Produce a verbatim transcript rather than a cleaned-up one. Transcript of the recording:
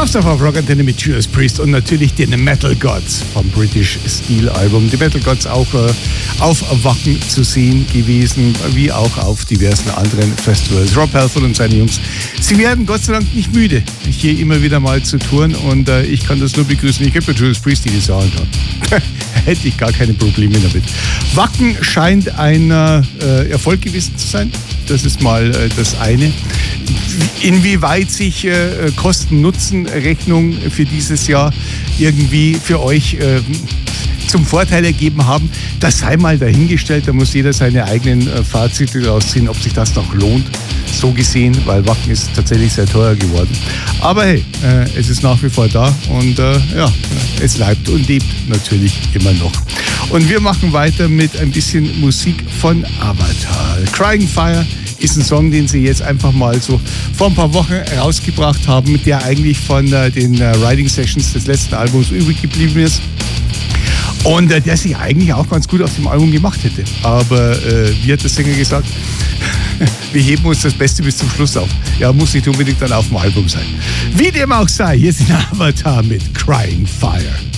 Love Stuff auf Rock Antenne mit Judas Priest und natürlich den Metal Gods vom British Steel Album. Die Metal Gods auch äh, auf Wacken zu sehen gewesen, wie auch auf diversen anderen Festivals. Rob Halford und seine Jungs, sie werden Gott sei Dank nicht müde, hier immer wieder mal zu touren und äh, ich kann das nur begrüßen. Ich gebe mir Judas Priest die Sachen da. Hätte ich gar keine Probleme damit. Wacken scheint ein äh, Erfolg gewesen zu sein. Das ist mal äh, das eine. Inwieweit sich äh, Kosten-Nutzen-Rechnung für dieses Jahr irgendwie für euch äh, zum Vorteil ergeben haben, das sei mal dahingestellt. Da muss jeder seine eigenen äh, Fazite daraus ziehen, ob sich das noch lohnt. So gesehen, weil Wacken ist tatsächlich sehr teuer geworden. Aber hey, äh, es ist nach wie vor da und äh, ja, es leibt und lebt natürlich immer noch. Und wir machen weiter mit ein bisschen Musik von Avatar. Crying Fire ist ein Song, den sie jetzt einfach mal so vor ein paar Wochen rausgebracht haben, der eigentlich von äh, den äh, Writing Sessions des letzten Albums übrig geblieben ist. Und äh, der sich eigentlich auch ganz gut auf dem Album gemacht hätte. Aber äh, wie hat der Sänger gesagt? Wir heben uns das Beste bis zum Schluss auf. Ja, muss nicht unbedingt dann auf dem Album sein. Wie dem auch sei, hier sind Avatar mit Crying Fire.